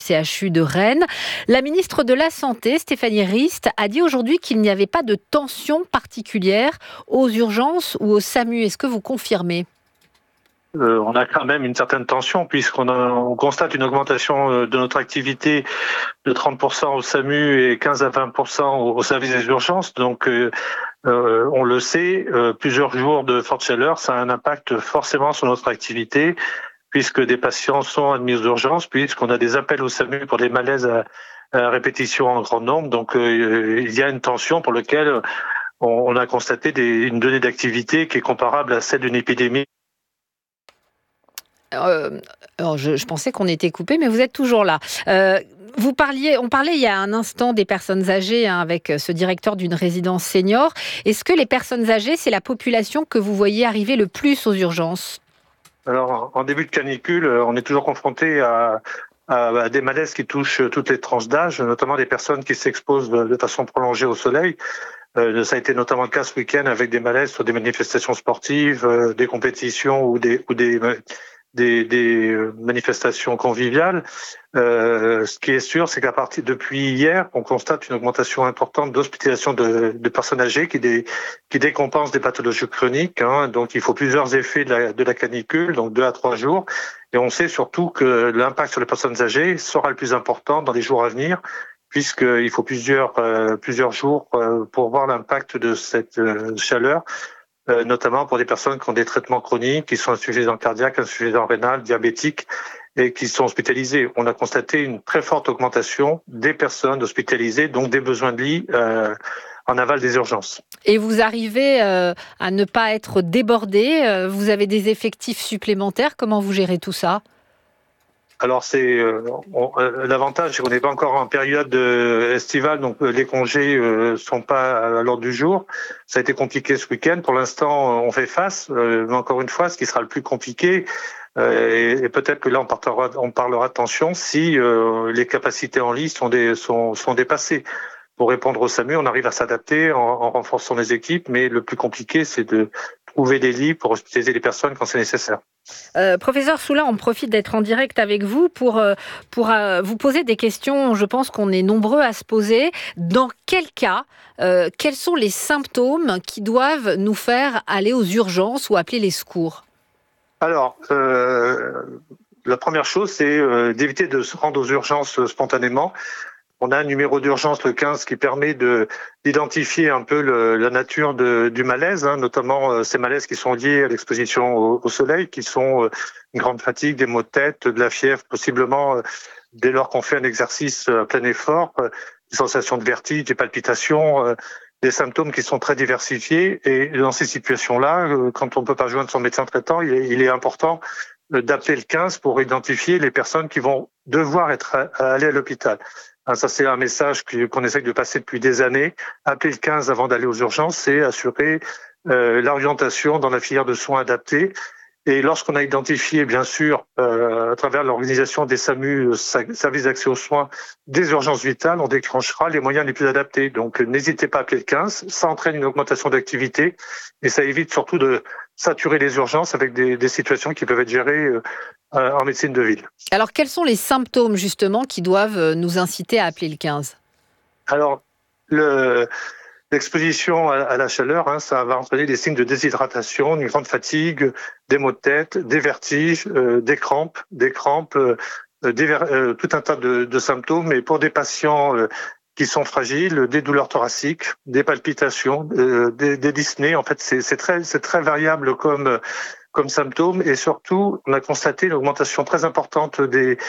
CHU de Rennes. La ministre de la Santé, Stéphanie Rist, a dit aujourd'hui qu'il n'y avait pas de tension particulière aux urgences ou au SAMU. Est-ce que vous confirmez ? On a quand même une certaine tension puisqu'on constate une augmentation de notre activité de 30% au SAMU et 15 à 20% au service des urgences. Donc, on le sait, plusieurs jours de forte chaleur, ça a un impact forcément sur notre activité puisque des patients sont admis aux urgences, puisqu'on a des appels au SAMU pour des malaises à répétition en grand nombre. Donc, il y a une tension pour laquelle on a constaté une donnée d'activité qui est comparable à celle d'une épidémie. Alors je pensais qu'on était coupé, mais vous êtes toujours là. On parlait il y a un instant des personnes âgées avec ce directeur d'une résidence senior. Est-ce que les personnes âgées, c'est la population que vous voyez arriver le plus aux urgences ? Alors, en début de canicule, on est toujours confronté à des malaises qui touchent toutes les tranches d'âge, notamment des personnes qui s'exposent de façon prolongée au soleil. Ça a été notamment le cas ce week-end avec des malaises sur des manifestations sportives, des compétitions ou des manifestations conviviales. Ce qui est sûr, c'est depuis hier, on constate une augmentation importante d'hospitalisation de personnes âgées qui décompensent des pathologies chroniques. Donc, il faut plusieurs effets de la canicule, donc 2 à 3 jours. Et on sait surtout que l'impact sur les personnes âgées sera le plus important dans les jours à venir, puisqu'il faut plusieurs jours pour voir l'impact de cette chaleur. Notamment pour des personnes qui ont des traitements chroniques, qui sont insuffisants cardiaques, insuffisants rénales, diabétiques et qui sont hospitalisés. On a constaté une très forte augmentation des personnes hospitalisées, donc des besoins de lit en aval des urgences. Et vous arrivez à ne pas être débordé ? Vous avez des effectifs supplémentaires ? Comment vous gérez tout ça ? Alors l'avantage, c'est qu'on n'est pas encore en période estivale, donc les congés sont pas à l'ordre du jour. Ça a été compliqué ce week-end. Pour l'instant, on fait face. Mais encore une fois, ce qui sera le plus compliqué, et peut-être que là on parlera de tension si les capacités en lit sont dépassées. Pour répondre au SAMU, on arrive à s'adapter en renforçant les équipes, mais le plus compliqué, c'est de trouver des lits pour hospitaliser les personnes quand c'est nécessaire. Professeur Soula, on profite d'être en direct avec vous pour vous poser des questions. Je pense qu'on est nombreux à se poser. Dans quel cas, quels sont les symptômes qui doivent nous faire aller aux urgences ou appeler les secours ? Alors, la première chose, c'est d'éviter de se rendre aux urgences spontanément. On a un numéro d'urgence, le 15, qui permet d'identifier un peu la nature du malaise, notamment ces malaises qui sont liés à l'exposition au soleil, qui sont une grande fatigue, des maux de tête, de la fièvre, possiblement dès lors qu'on fait un exercice à plein effort, des sensations de vertige, des palpitations, des symptômes qui sont très diversifiés. Et dans ces situations-là, quand on ne peut pas joindre son médecin traitant, il est important d'appeler le 15 pour identifier les personnes qui vont devoir aller à l'hôpital. Ça, c'est un message qu'on essaye de passer depuis des années. Appeler le 15 avant d'aller aux urgences, c'est assurer l'orientation dans la filière de soins adaptée. Et lorsqu'on a identifié, bien sûr, à travers l'organisation des SAMU, services d'accès aux soins, des urgences vitales, on déclenchera les moyens les plus adaptés. Donc, n'hésitez pas à appeler le 15. Ça entraîne une augmentation d'activité et ça évite surtout de saturer les urgences avec des situations qui peuvent être gérées en médecine de ville. Alors, quels sont les symptômes, justement, qui doivent nous inciter à appeler le 15 ? Alors, l'exposition à la chaleur, ça va entraîner des signes de déshydratation, une grande fatigue, des maux de tête, des vertiges, des crampes, tout un tas de symptômes. Mais pour des patients qui sont fragiles, des douleurs thoraciques, des palpitations, des dyspnées. En fait, c'est très variable comme symptômes. Et surtout, on a constaté une augmentation très importante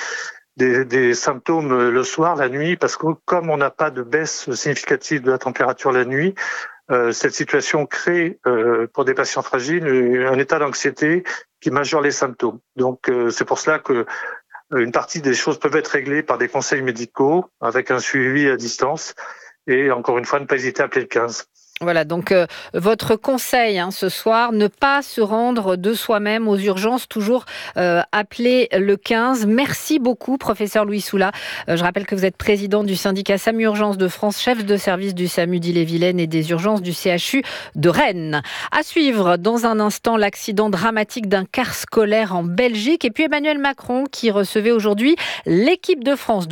des symptômes le soir, la nuit, parce que comme on n'a pas de baisse significative de la température la nuit, cette situation crée pour des patients fragiles un état d'anxiété qui majore les symptômes. Donc c'est pour cela que une partie des choses peuvent être réglées par des conseils médicaux avec un suivi à distance et encore une fois ne pas hésiter à appeler le 15. Voilà, donc votre conseil ce soir, ne pas se rendre de soi-même aux urgences, toujours appeler le 15. Merci beaucoup, professeur Louis Soula. Je rappelle que vous êtes président du syndicat SAMU Urgences de France, chef de service du SAMU d'Ille-et-Vilaine et des urgences du CHU de Rennes. À suivre dans un instant l'accident dramatique d'un car scolaire en Belgique et puis Emmanuel Macron qui recevait aujourd'hui l'équipe de France.